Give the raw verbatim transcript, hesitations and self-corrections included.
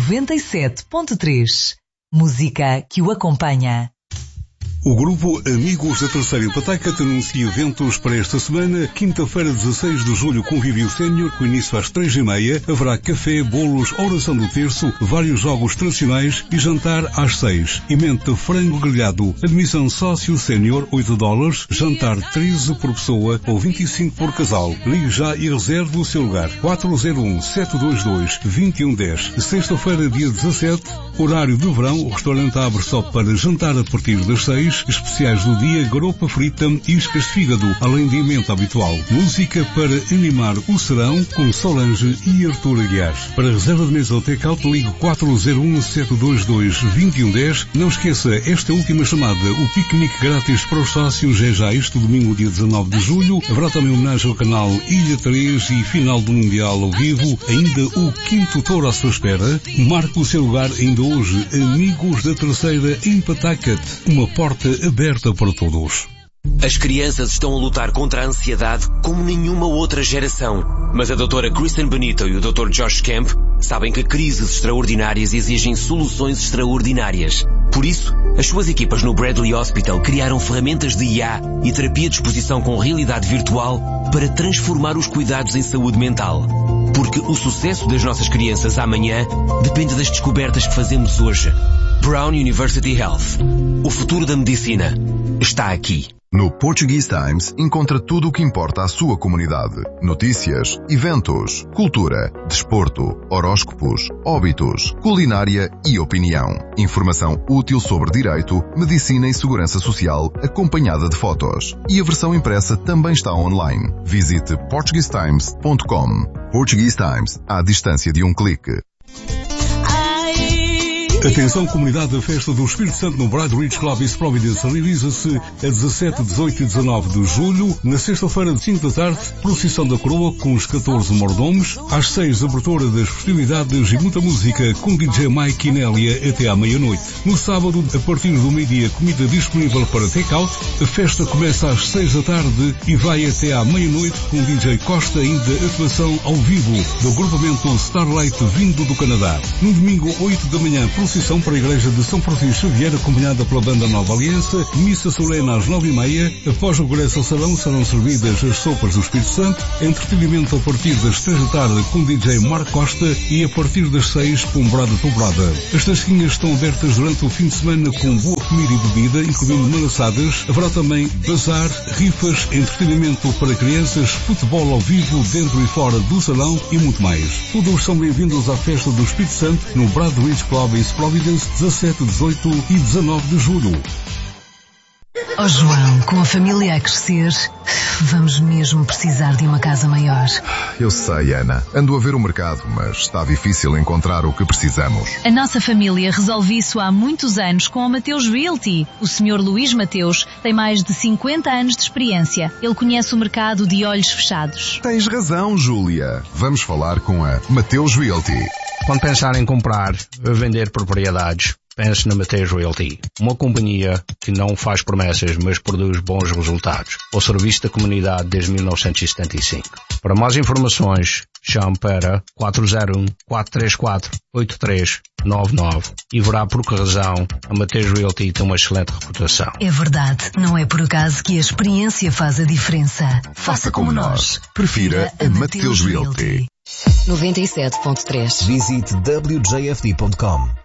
noventa e sete ponto três. Música que o acompanha. O grupo Amigos da Terceira Empataica anuncia eventos para esta semana. Quinta-feira, dezasseis de julho, Convívio Sénior, com início às três e meia. Haverá café, bolos, oração do terço, vários jogos tradicionais e jantar às seis. Emenda frango grelhado. Admissão sócio sénior, oito dólares. Jantar treze por pessoa ou vinte e cinco por casal. Ligue já e reserve o seu lugar. quatro zero um, sete dois dois, dois um um zero. Sexta-feira, dia dezassete, horário de verão. O restaurante abre só para jantar a partir das seis. Especiais do dia, garopa frita e iscas de fígado, além de emenda habitual. Música para animar o serão com Solange e Artur Aguiar. Para reserva de mesa ou take-out, ligue quatro zero um, sete dois dois, dois um um zero. Não esqueça esta última chamada. O piquenique grátis para os sócios é já este domingo, dia dezanove de julho. Haverá também homenagem ao canal Ilha três e final do Mundial ao vivo. Ainda o quinto touro à sua espera. Marque o seu lugar ainda hoje. Amigos da Terceira Empataica. Uma porta aberta para todos. As crianças estão a lutar contra a ansiedade como nenhuma outra geração. Mas a doutora Kristen Benito e o doutor Josh Kemp sabem que crises extraordinárias exigem soluções extraordinárias. Por isso, as suas equipas no Bradley Hospital criaram ferramentas de I A e terapia de exposição com realidade virtual para transformar os cuidados em saúde mental. Porque o sucesso das nossas crianças amanhã depende das descobertas que fazemos hoje. Brown University Health. O futuro da medicina está aqui. No Portuguese Times encontra tudo o que importa à sua comunidade. Notícias, eventos, cultura, desporto, horóscopos, óbitos, culinária e opinião. Informação útil sobre direito, medicina e segurança social, acompanhada de fotos. E a versão impressa também está online. Visite portuguese times ponto com. Portuguese Times, à distância de um clique. Atenção, comunidade da Festa do Espírito Santo no Bride Ridge Club East Providence realiza-se a dezassete, dezoito e dezanove de julho. Na sexta-feira, de cinco da tarde, procissão da coroa com os catorze mordomos. Às seis, abertura das festividades e muita música com D J Mike e Nélia até à meia-noite. No sábado, a partir do meio-dia, comida disponível para take-out. A festa começa às seis da tarde e vai até à meia-noite com D J Costa, ainda atuação ao vivo do agrupamento Starlight vindo do Canadá. No domingo, oito da manhã, procissão para a Igreja de São Francisco Xavier, acompanhada pela Banda Nova Aliança, missa solene às nove e meia. Após o regresso ao salão serão servidas as sopas do Espírito Santo, entretenimento a partir das três da tarde com D J Marco Costa e a partir das seis com Brada Dobrada. As tasquinhas estão abertas durante o fim de semana com boa comida e bebida, incluindo manaçadas. Haverá também bazar, rifas, entretenimento para crianças, futebol ao vivo dentro e fora do salão e muito mais. Todos são bem-vindos à Festa do Espírito Santo no Brad Ridge Club East Providence, dezassete, dezoito e dezanove de julho. Oh João, com a família a crescer, vamos mesmo precisar de uma casa maior. Eu sei, Ana. Ando a ver o mercado, mas está difícil encontrar o que precisamos. A nossa família resolve isso há muitos anos com a Mateus Realty. O senhor Luís Mateus tem mais de cinquenta anos de experiência. Ele conhece o mercado de olhos fechados. Tens razão, Júlia. Vamos falar com a Mateus Realty. Quando pensar em comprar, vender propriedades, pense na Mateus Realty, uma companhia que não faz promessas, mas produz bons resultados. O serviço da comunidade desde mil novecentos e setenta e cinco. Para mais informações, chame para quatro zero um, quatro três quatro, oito três nove nove e verá por que razão a Mateus Realty tem uma excelente reputação. É verdade, não é por acaso que a experiência faz a diferença. Faça, Faça como, como nós. Prefira a Mateus Realty. noventa e sete ponto três. Visite w j f d ponto com.